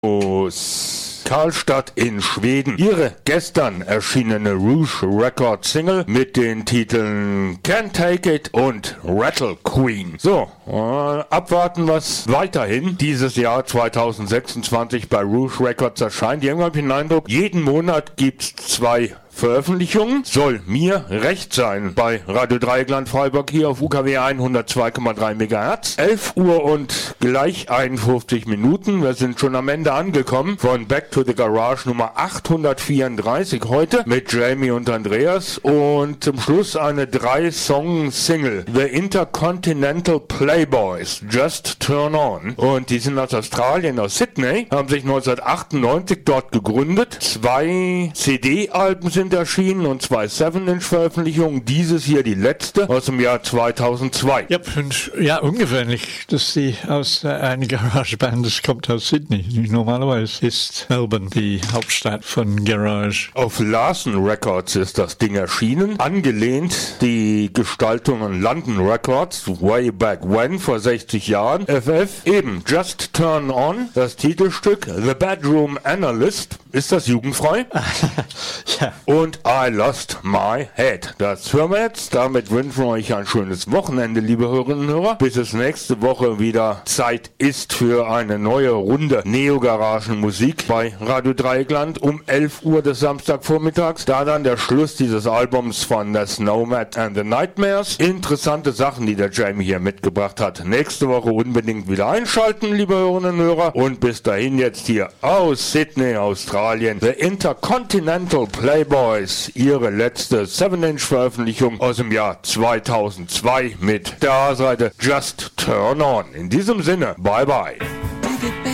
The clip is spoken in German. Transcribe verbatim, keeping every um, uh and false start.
Aus Karlstad in Schweden. Ihre gestern erschienene Rouge Record Single mit den Titeln Can't Take It und Rattle Queen. So, äh, abwarten, was weiterhin dieses Jahr zweitausendsechsundzwanzig bei Rouge Records erscheint. Irgendwann habe ich den Eindruck, jeden Monat gibt's zwei Veröffentlichungen. Soll mir recht sein bei Radio Dreieckland Freiburg hier auf U K W hundertzwei Komma drei Megahertz. elf Uhr und gleich einundfünfzig Minuten. Wir sind schon am Ende angekommen von Back to the Garage Nummer achthundertvierunddreißig heute mit Jamie und Andreas und zum Schluss eine drei-Song-Single. The Intercontinental Playboys, Just Turn On. Und die sind aus Australien, aus Sydney, haben sich neunzehnhundertachtundneunzig dort gegründet. Zwei C D-Alben sind erschienen und zwei seven Inch Veröffentlichungen. Dieses hier die letzte aus dem Jahr zweitausendzwei. Ja, und, ja, ungewöhnlich, dass sie aus äh, einer Garageband, das kommt aus Sydney. Normalerweise ist Melbourne die Hauptstadt von Garage. Auf Larsen Records ist das Ding erschienen. Angelehnt die Gestaltung an London Records, way back when, vor sechzig Jahren. F F, eben, Just Turn On, das Titelstück. The Bedroom Analyst. Ist das jugendfrei? Ja. Und I Lost My Head. Das hören wir jetzt. Damit wünschen wir euch ein schönes Wochenende, liebe Hörerinnen und Hörer. Bis es nächste Woche wieder Zeit ist für eine neue Runde Neo-Garagen-Musik bei Radio Dreieckland um elf Uhr des Samstagvormittags. Da dann der Schluss dieses Albums von The Snowman and the Nightmares. Interessante Sachen, die der Jamie hier mitgebracht hat. Nächste Woche unbedingt wieder einschalten, liebe Hörerinnen und Hörer. Und bis dahin jetzt hier aus Sydney, Australien, The Intercontinental Playboys, ihre letzte seven Inch Veröffentlichung aus dem Jahr zweitausendzwei mit der A-Seite Just Turn On. In diesem Sinne, bye bye.